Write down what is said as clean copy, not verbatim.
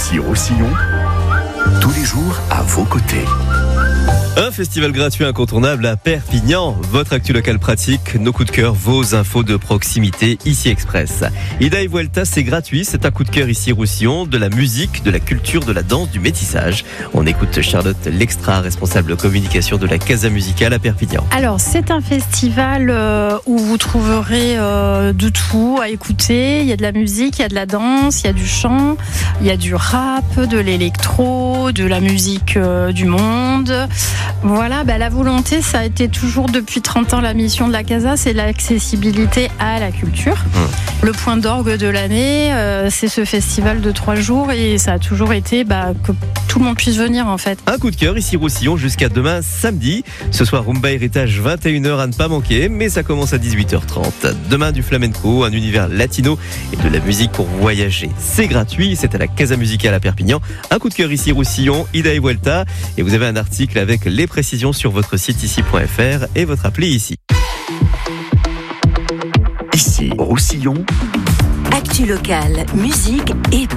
Ici Roussillon, tous les jours à vos côtés. Un festival gratuit incontournable à Perpignan. Votre actu local pratique, nos coups de cœur, vos infos de proximité, ici Express. Ida et Vuelta, c'est gratuit. C'est un coup de cœur ici Roussillon. De la musique, de la culture, de la danse, du métissage. On écoute Charlotte Lextra, responsable communication de la Casa Musicale à Perpignan. Alors, c'est un festival où vous trouverez de tout à écouter. Il y a de la musique, il y a de la danse, il y a du chant, il y a du rap, de l'électro, de la musique du monde. Voilà, la volonté, ça a été toujours depuis 30 ans la mission de la Casa, c'est l'accessibilité à la culture. Le point d'orgue de l'année, c'est ce festival de 3 jours et ça a toujours été que tout le monde puisse venir en fait. Un coup de cœur ici Roussillon jusqu'à demain samedi. Ce soir, Rumba Héritage 21h à ne pas manquer, mais ça commence à 18h30. Demain, du flamenco, un univers latino et de la musique pour voyager. C'est gratuit, c'est à la Casa Musicale à Perpignan. Un coup de cœur ici Roussillon, Ida et Vuelta. Et vous avez un article avec les précisions sur votre site ici.fr et votre appli ici. Ici Roussillon. Actu locale, musique et